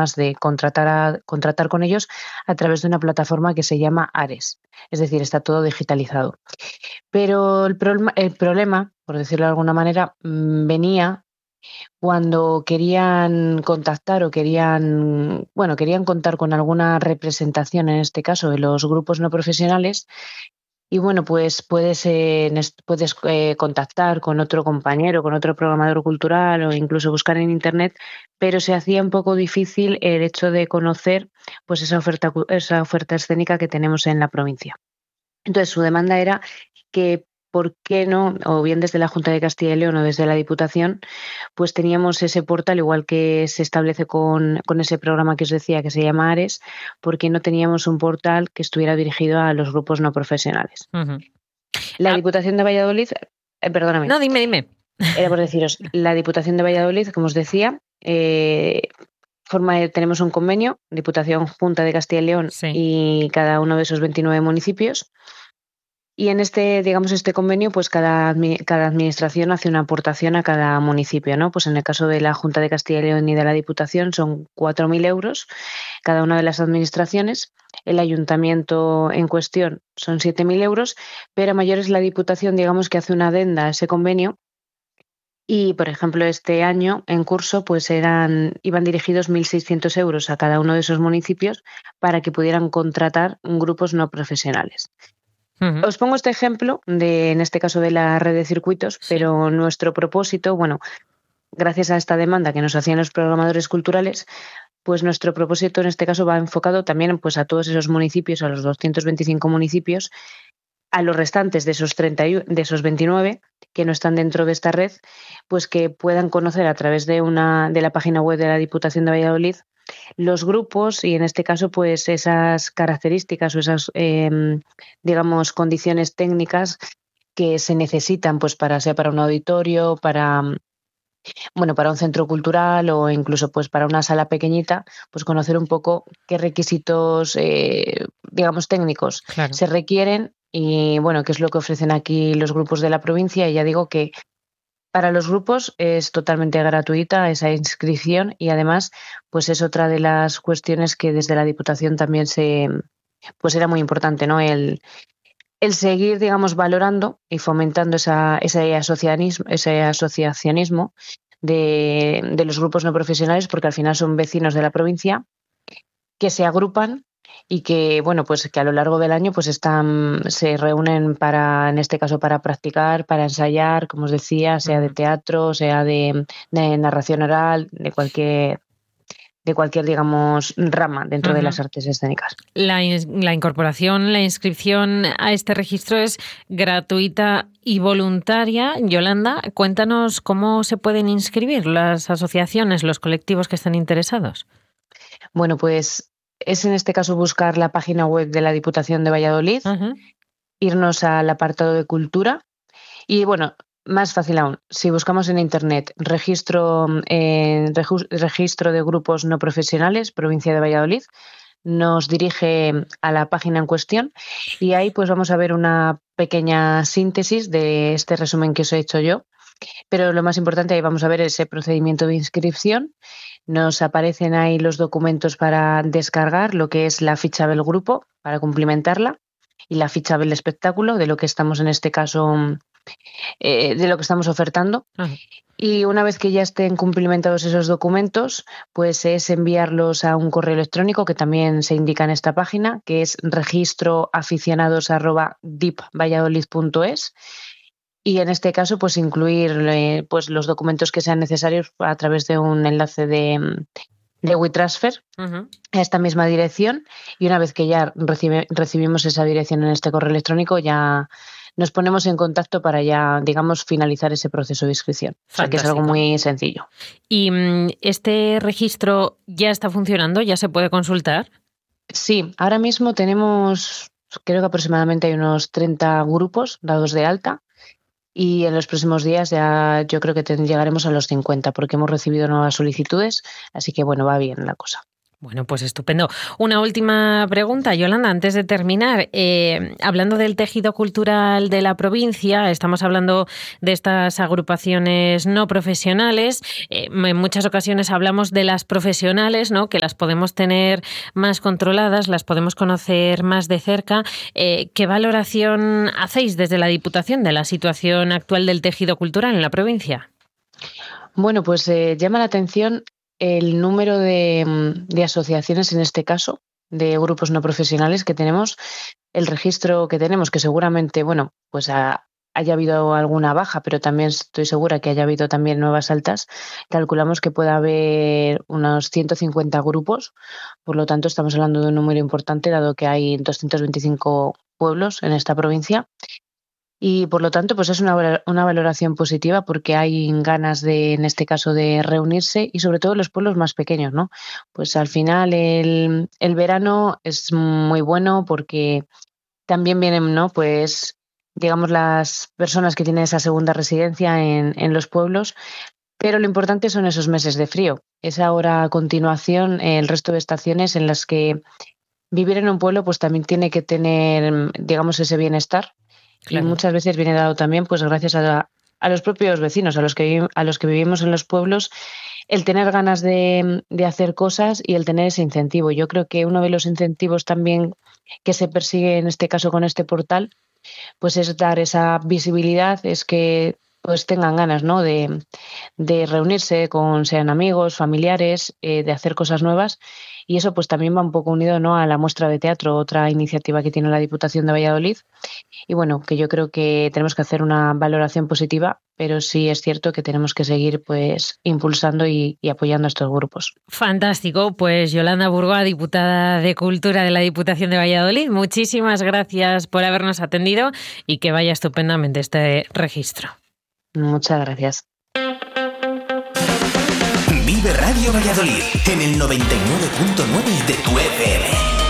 además de contratar con ellos a través de una plataforma que se llama Ares. Es decir, está todo digitalizado. Pero el problema, por decirlo de alguna manera, venía cuando querían contactar o querían contar con alguna representación, en este caso de los grupos no profesionales. Y bueno, pues puedes contactar con otro compañero, con otro programador cultural o incluso buscar en internet, pero se hacía un poco difícil el hecho de conocer pues esa oferta escénica que tenemos en la provincia. Entonces, su demanda era que por qué no, o bien desde la Junta de Castilla y León o desde la Diputación, pues teníamos ese portal, igual que se establece con ese programa que os decía que se llama Ares, porque no teníamos un portal que estuviera dirigido a los grupos no profesionales. Uh-huh. La Diputación de Valladolid, perdóname. No, dime. Era por deciros, la Diputación de Valladolid, como os decía, tenemos un convenio, Diputación, Junta de Castilla y León, Sí. y cada uno de esos 29 municipios. Y en este convenio, pues cada administración hace una aportación a cada municipio, ¿no? Pues en el caso de la Junta de Castilla y León y de la Diputación son 4.000 euros cada una de las administraciones. El ayuntamiento en cuestión son 7.000 euros, pero a mayores la Diputación, digamos que hace una adenda a ese convenio. Y, por ejemplo, este año en curso pues iban dirigidos 1.600 euros a cada uno de esos municipios para que pudieran contratar grupos no profesionales. Uh-huh. Os pongo este ejemplo, en este caso de la red de circuitos, sí. Pero nuestro propósito, gracias a esta demanda que nos hacían los programadores culturales, pues nuestro propósito en este caso va enfocado también pues a todos esos municipios, a los 225 municipios, a los restantes de esos 29 que no están dentro de esta red, pues que puedan conocer a través de la página web de la Diputación de Valladolid los grupos y en este caso pues esas características o esas digamos condiciones técnicas que se necesitan pues para un auditorio, para un centro cultural o incluso pues para una sala pequeñita, pues conocer un poco qué requisitos digamos técnicos se requieren y qué es lo que ofrecen aquí los grupos de la provincia. Y ya digo que para los grupos es totalmente gratuita esa inscripción y además pues es otra de las cuestiones que desde la Diputación también pues era muy importante, ¿no? El seguir, digamos, valorando y fomentando ese asociacionismo de los grupos no profesionales, porque al final son vecinos de la provincia que se agrupan y que pues que a lo largo del año pues se reúnen en este caso para practicar, para ensayar, como os decía, sea de teatro, sea de narración oral, de cualquier digamos rama dentro de las artes escénicas. La incorporación, la inscripción a este registro es gratuita y voluntaria. Yolanda, cuéntanos cómo se pueden inscribir las asociaciones, los colectivos que están interesados. Bueno, pues es en este caso buscar la página web de la Diputación de Valladolid, irnos al apartado de cultura y más fácil aún, si buscamos en internet registro de grupos no profesionales, provincia de Valladolid, nos dirige a la página en cuestión y ahí pues vamos a ver una pequeña síntesis de este resumen que os he hecho yo. Pero lo más importante, ahí vamos a ver ese procedimiento de inscripción. Nos aparecen ahí los documentos para descargar, lo que es la ficha del grupo para cumplimentarla y la ficha del espectáculo, de lo que estamos en este caso, de lo que estamos ofertando. Y una vez que ya estén cumplimentados esos documentos, pues es enviarlos a un correo electrónico que también se indica en esta página, que es registroaficionados@dipvalladolid.es. Y en este caso, pues incluir pues los documentos que sean necesarios a través de un enlace de WeTransfer a esta misma dirección. Y una vez que ya recibimos esa dirección en este correo electrónico, ya nos ponemos en contacto para ya, digamos, finalizar ese proceso de inscripción. O sea, que es algo muy sencillo. ¿Y este registro ya está funcionando? ¿Ya se puede consultar? Sí, ahora mismo tenemos, creo que aproximadamente hay unos 30 grupos dados de alta. Y en los próximos días ya yo creo que llegaremos a los 50 porque hemos recibido nuevas solicitudes, así que va bien la cosa. Bueno, pues estupendo. Una última pregunta, Yolanda, antes de terminar. Hablando del tejido cultural de la provincia, estamos hablando de estas agrupaciones no profesionales. En muchas ocasiones hablamos de las profesionales, ¿no? Que las podemos tener más controladas, las podemos conocer más de cerca. ¿Qué valoración hacéis desde la Diputación de la situación actual del tejido cultural en la provincia? Bueno, pues llama la atención el número de asociaciones, en este caso, de grupos no profesionales que tenemos, el registro que tenemos, que seguramente, bueno, pues haya habido alguna baja, pero también estoy segura que haya habido también nuevas altas. Calculamos que puede haber unos 150 grupos, por lo tanto estamos hablando de un número importante, dado que hay 225 pueblos en esta provincia. Y por lo tanto, pues es una valoración positiva porque hay ganas de, en este caso, de reunirse y sobre todo en los pueblos más pequeños, ¿no? Pues al final el verano es muy bueno porque también vienen, ¿no? Pues digamos las personas que tienen esa segunda residencia en los pueblos, pero lo importante son esos meses de frío. Es ahora a continuación el resto de estaciones en las que vivir en un pueblo pues también tiene que tener, digamos, ese bienestar. Claro. Y muchas veces viene dado también pues gracias a los propios vecinos, a los que vivimos en los pueblos, el tener ganas de hacer cosas y el tener ese incentivo. Yo creo que uno de los incentivos también que se persigue en este caso con este portal pues es dar esa visibilidad, es que pues tengan ganas, ¿no? de reunirse con sean amigos, familiares, de hacer cosas nuevas. Y eso pues también va un poco unido, ¿no? a la muestra de teatro, otra iniciativa que tiene la Diputación de Valladolid. Y bueno, que yo creo que tenemos que hacer una valoración positiva, pero sí es cierto que tenemos que seguir pues impulsando y apoyando a estos grupos. Fantástico. Pues Yolanda Burgoa, diputada de Cultura de la Diputación de Valladolid, muchísimas gracias por habernos atendido y que vaya estupendamente este registro. Muchas gracias. Vive Radio Valladolid en el 99.9 de tu FM.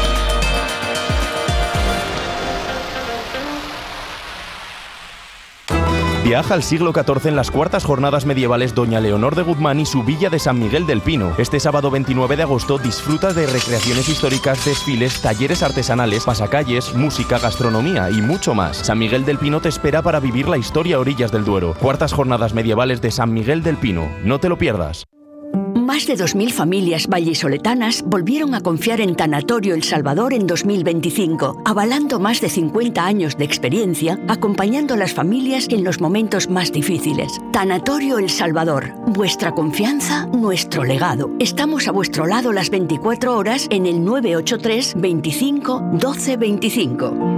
Viaja al siglo XIV en las cuartas jornadas medievales Doña Leonor de Guzmán y su villa de San Miguel del Pino. Este sábado 29 de agosto disfruta de recreaciones históricas, desfiles, talleres artesanales, pasacalles, música, gastronomía y mucho más. San Miguel del Pino te espera para vivir la historia a orillas del Duero. Cuartas jornadas medievales de San Miguel del Pino. No te lo pierdas. Más de 2.000 familias vallisoletanas volvieron a confiar en Tanatorio El Salvador en 2025, avalando más de 50 años de experiencia, acompañando a las familias en los momentos más difíciles. Tanatorio El Salvador, vuestra confianza, nuestro legado. Estamos a vuestro lado las 24 horas en el 983 25 12 25.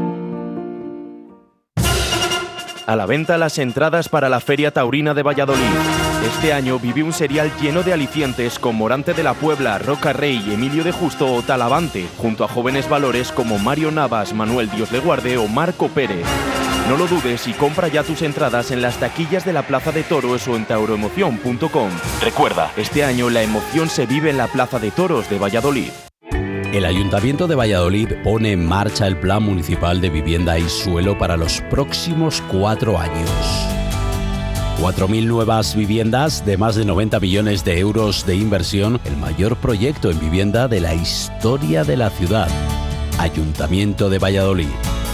A la venta las entradas para la Feria Taurina de Valladolid. Este año vive un serial lleno de alicientes con Morante de la Puebla, Roca Rey, Emilio de Justo o Talavante, junto a jóvenes valores como Mario Navas, Manuel Dios le guarde o Marco Pérez. No lo dudes y compra ya tus entradas en las taquillas de la Plaza de Toros o en tauroemoción.com. Recuerda, este año la emoción se vive en la Plaza de Toros de Valladolid. El Ayuntamiento de Valladolid pone en marcha el Plan Municipal de Vivienda y Suelo para los próximos 4 años. 4.000 nuevas viviendas de más de 90 millones de euros de inversión, el mayor proyecto en vivienda de la historia de la ciudad. Ayuntamiento de Valladolid.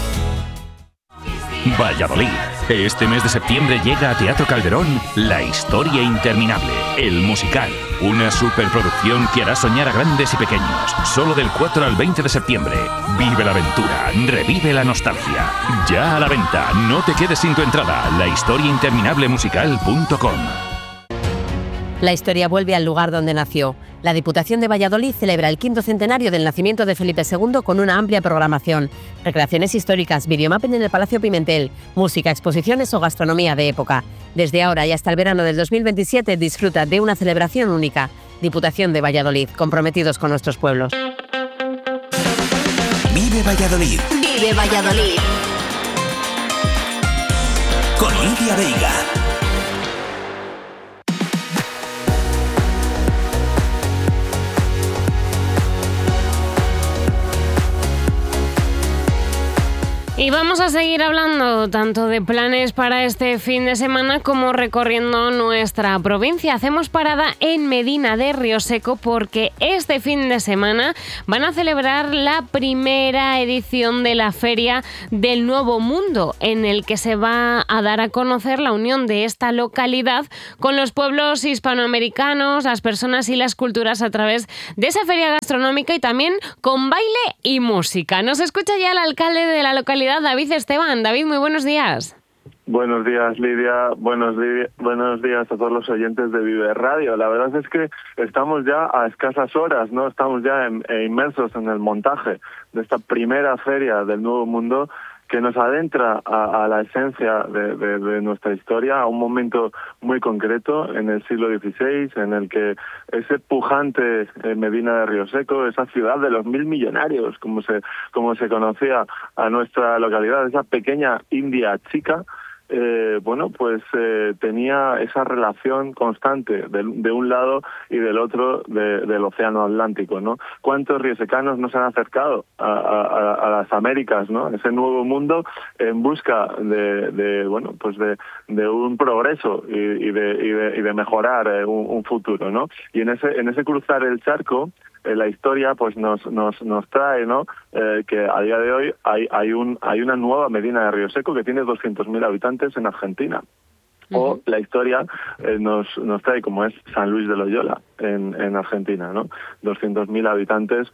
Valladolid. Este mes de septiembre llega a Teatro Calderón La Historia Interminable, el musical. Una superproducción que hará soñar a grandes y pequeños. Solo del 4 al 20 de septiembre. Vive la aventura, revive la nostalgia. Ya a la venta, no te quedes sin tu entrada. lahistoriainterminablemusical.com. La historia vuelve al lugar donde nació. La Diputación de Valladolid celebra el 5º centenario del nacimiento de Felipe II con una amplia programación. Recreaciones históricas, videomapping en el Palacio Pimentel, música, exposiciones o gastronomía de época. Desde ahora y hasta el verano del 2027 disfruta de una celebración única. Diputación de Valladolid, comprometidos con nuestros pueblos. Vive Valladolid. Vive Valladolid. Con Lidia Veiga. Y vamos a seguir hablando tanto de planes para este fin de semana como recorriendo nuestra provincia. Hacemos parada en Medina de Rioseco porque este fin de semana van a celebrar la primera edición de la Feria del Nuevo Mundo, en el que se va a dar a conocer la unión de esta localidad con los pueblos hispanoamericanos, las personas y las culturas a través de esa feria gastronómica y también con baile y música. Nos escucha ya el alcalde de la localidad, David Esteban. David, muy buenos días. Buenos días, Lidia. Buenos días a todos los oyentes de Vive Radio. La verdad es que estamos ya a escasas horas, ¿no? Estamos ya inmersos en el montaje de esta primera feria del Nuevo Mundo, que nos adentra a la esencia de nuestra historia, a un momento muy concreto en el siglo XVI, en el que ese pujante Medina de Rioseco, esa ciudad de los 1000 millonarios, como se conocía a nuestra localidad, esa pequeña India chica, tenía esa relación constante de un lado y del otro del Océano Atlántico, ¿no? ¿Cuántos riosecanos nos han acercado a las Américas, ¿no? Ese nuevo mundo en busca de un progreso y de mejorar un futuro, ¿no? Y en ese cruzar el charco, la historia pues nos trae, ¿no? Que a día de hoy hay una nueva Medina de Rioseco que tiene 200.000 habitantes en Argentina. O la historia nos trae como es San Luis de Loyola en Argentina, ¿no? 200.000 habitantes.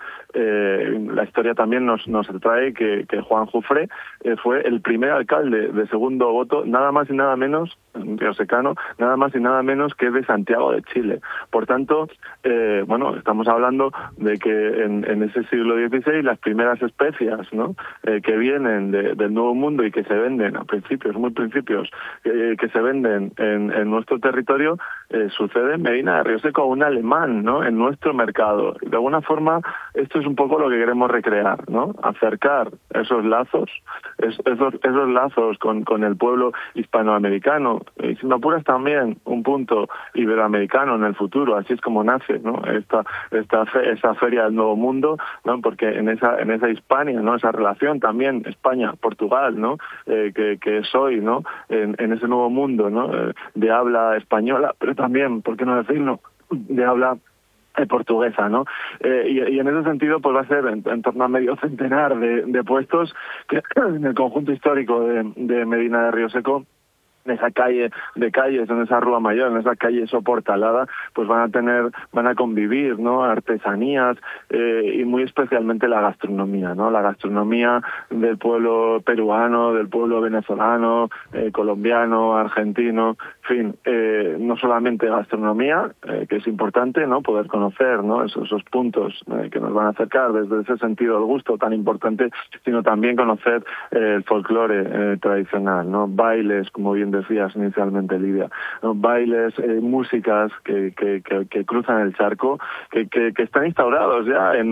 La historia también nos trae que Juan Jufré fue el primer alcalde de segundo voto, nada más y nada menos, riosecano, nada más y nada menos que de Santiago de Chile. Por tanto, estamos hablando de que en ese siglo XVI las primeras especias, ¿no? Que vienen del Nuevo Mundo y que se venden a principios, muy principios, que se venden en nuestro territorio, sucede en Medina de Rioseco a un alemán, ¿no? En nuestro mercado. De alguna forma, esto es un poco lo que queremos recrear, ¿no? Acercar esos lazos, esos lazos con el pueblo hispanoamericano. Y si me apuras también un punto iberoamericano en el futuro, así es como nace, ¿no? Esa feria del Nuevo Mundo, ¿no? Porque en esa Hispania, ¿no? Esa relación también España-Portugal, ¿no? Que es hoy, ¿no? En ese Nuevo Mundo, ¿no? De habla española, pero también, ¿por qué no decirlo?, de habla portuguesa, ¿no? Y en ese sentido pues va a ser en torno a medio centenar de puestos que en el conjunto histórico de Medina de Rioseco, en esa calle de calles, en esa Rúa Mayor, en esa calle soportalada, pues van a convivir, ¿no? Artesanías y muy especialmente la gastronomía, ¿no? La gastronomía del pueblo peruano, del pueblo venezolano, colombiano, argentino, en fin, no solamente gastronomía, que es importante, ¿no? Poder conocer, ¿no? Esos puntos que nos van a acercar desde ese sentido del gusto tan importante, sino también conocer el folclore tradicional, ¿no? Bailes, como bien decías inicialmente, Lidia, ¿no? Bailes, músicas que cruzan el charco, que están instaurados ya en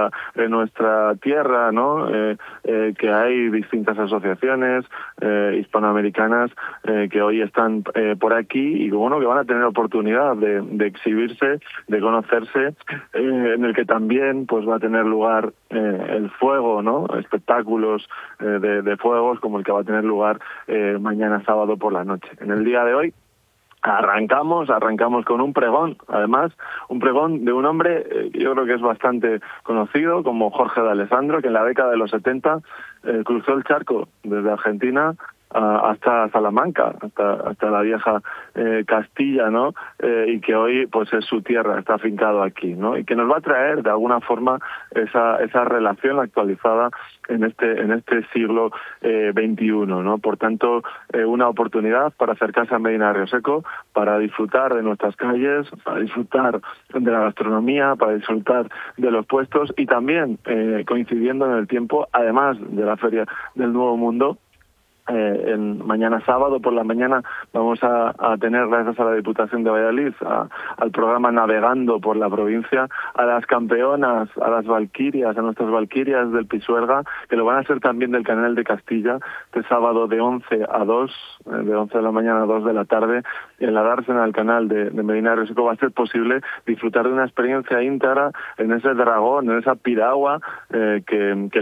nuestra tierra, ¿no? Que hay distintas asociaciones hispanoamericanas que hoy están por aquí y que van a tener oportunidad de exhibirse, de conocerse, en el que también pues va a tener lugar el fuego, ¿no? Espectáculos de fuegos como el que va a tener lugar mañana sábado por la noche. En el día de hoy arrancamos con un pregón, además, un pregón de un hombre que yo creo que es bastante conocido, como Jorge de Alessandro, que en la década de los 70 cruzó el charco desde Argentina hasta Salamanca, hasta la vieja Castilla, ¿no? Y que hoy pues es su tierra, está afincado aquí, ¿no? Y que nos va a traer de alguna forma esa relación actualizada en este siglo XXI, ¿no? Por tanto, una oportunidad para acercarse a Medina de Rioseco, para disfrutar de nuestras calles, para disfrutar de la gastronomía, para disfrutar de los puestos y también coincidiendo en el tiempo, además de la Feria del Nuevo Mundo, mañana sábado por la mañana vamos a tener, gracias a la Diputación de Valladolid, al programa Navegando por la provincia, a las campeonas, a las valquirias, a nuestras valquirias del Pisuerga, que lo van a hacer también del Canal de Castilla, este sábado de 11 a 2, de 11 de la mañana a 2 de la tarde, en la dársena al canal de Medina de Río Seco. Va a ser posible disfrutar de una experiencia íntegra en ese dragón, en esa piragua que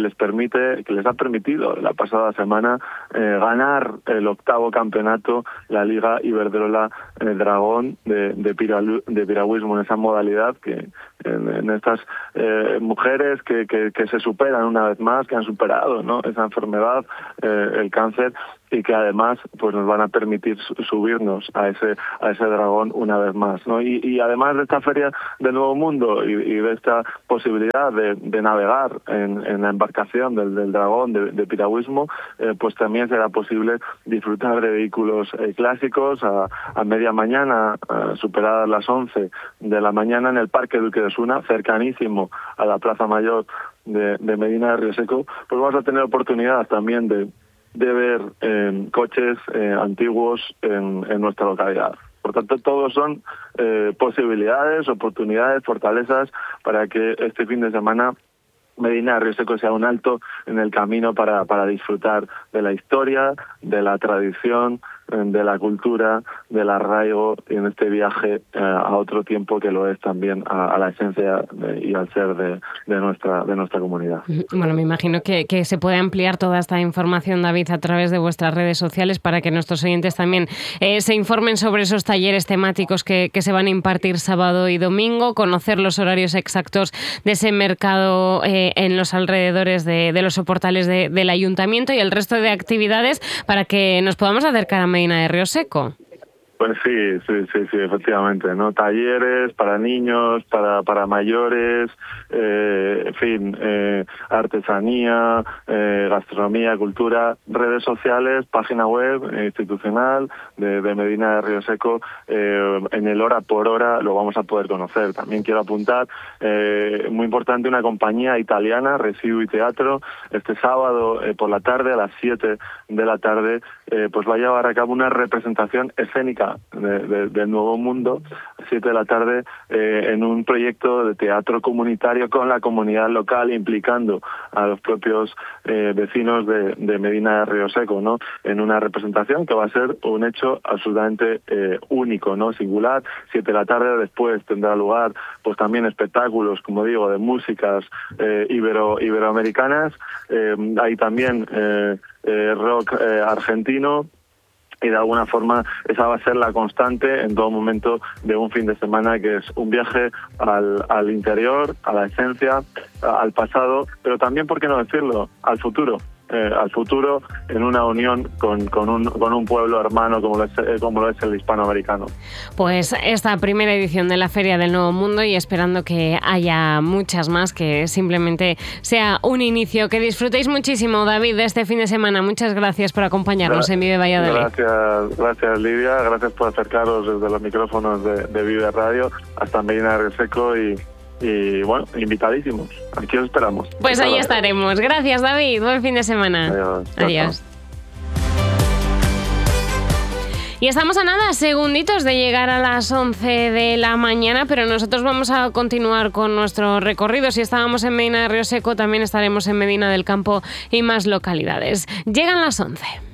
les ha permitido la pasada semana ganar el 8º campeonato, la Liga Iberdrola Dragón de piragüismo, en esa modalidad que en estas mujeres que se superan una vez más, que han superado, ¿no?, esa enfermedad, el cáncer, y que además pues nos van a permitir subirnos a ese dragón una vez más, ¿no? Y además de esta feria del Nuevo Mundo y de esta posibilidad de navegar en la embarcación del dragón de piragüismo, pues también será posible disfrutar de vehículos clásicos a media mañana, superadas las 11 de la mañana, en el Parque Duque de Osuna, cercanísimo a la Plaza Mayor de Medina de Río Seco. Pues vamos a tener oportunidad también de ver coches antiguos en nuestra localidad. Por tanto, todos son posibilidades, oportunidades, fortalezas para que este fin de semana Medina de Río Seco sea un alto en el camino para disfrutar de la historia, de la tradición, de la cultura, del arraigo, y en este viaje a otro tiempo que lo es también a la esencia y al ser de nuestra comunidad. Bueno, me imagino que se puede ampliar toda esta información, David, a través de vuestras redes sociales, para que nuestros oyentes también se informen sobre esos talleres temáticos que se van a impartir sábado y domingo, conocer los horarios exactos de ese mercado en los alrededores de los soportales del ayuntamiento, y el resto de actividades para que nos podamos acercar a Medina de Río Seco. Pues sí, efectivamente, ¿no? Talleres para niños, para mayores, en fin, artesanía, gastronomía, cultura, redes sociales, página web institucional de Medina de Río Seco. En el hora por hora lo vamos a poder conocer. También quiero apuntar, muy importante, una compañía italiana, Residui Teatro, este sábado por la tarde, a las 7 de la tarde, pues va a llevar a cabo una representación escénica del Nuevo Mundo, a 7 de la tarde, en un proyecto de teatro comunitario con la comunidad local, implicando a los propios vecinos de Medina de Río Seco, ¿no?, en una representación que va a ser un hecho absolutamente único, ¿no?, singular. 7 de la tarde. Después tendrá lugar pues también espectáculos, como digo, de músicas iberoamericanas. Hay también rock argentino. Y de alguna forma esa va a ser la constante en todo momento de un fin de semana, que es un viaje al interior, a la esencia, al pasado, pero también, ¿por qué no decirlo?, al futuro. En una unión con un pueblo hermano como lo es el hispanoamericano. Pues esta primera edición de la Feria del Nuevo Mundo, y esperando que haya muchas más, que simplemente sea un inicio. Que disfrutéis muchísimo, David, de este fin de semana. Muchas gracias por acompañarnos en Vive Valladolid. Gracias, Lidia. Gracias por acercaros desde los micrófonos de Vive Radio hasta Medina de Río Seco, y bueno, invitadísimos. Aquí os esperamos. Pues ahí estaremos. Gracias, David. Buen fin de semana. Adiós. Y estamos a nada, segunditos de llegar a las 11 de la mañana, pero nosotros vamos a continuar con nuestro recorrido. Si estábamos en Medina de Río Seco, también estaremos en Medina del Campo y más localidades. Llegan las 11.